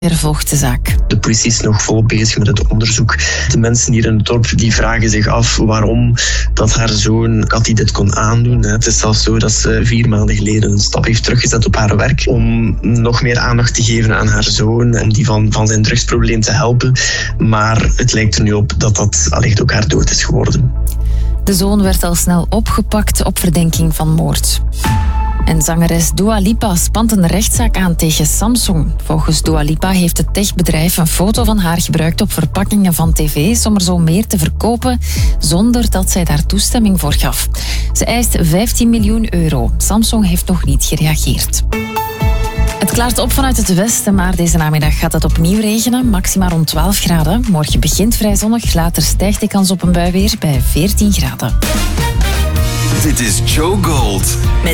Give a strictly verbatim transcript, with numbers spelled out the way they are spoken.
Er volgt de zaak. De politie is nog volop bezig met het onderzoek. De mensen hier in het dorp die vragen zich af waarom dat haar zoon Cathy dit kon aandoen. Het is zelfs zo dat ze vier maanden geleden een stap heeft teruggezet op haar werk om nog meer aandacht te geven aan haar zoon, om die van, van zijn drugsprobleem te helpen. Maar het lijkt er nu op dat dat allicht ook haar dood is geworden. De zoon werd al snel opgepakt op verdenking van moord. En zangeres Dua Lipa spant een rechtszaak aan tegen Samsung. Volgens Dua Lipa heeft het techbedrijf een foto van haar gebruikt op verpakkingen van tv's om er zo meer te verkopen, zonder dat zij daar toestemming voor gaf. Ze eist vijftien miljoen euro. Samsung heeft nog niet gereageerd. Het klaart op vanuit het westen, maar deze namiddag gaat het opnieuw regenen. Maximaal rond twaalf graden. Morgen begint vrij zonnig, later stijgt de kans op een bui weer bij veertien graden. Dit is Joe Gold.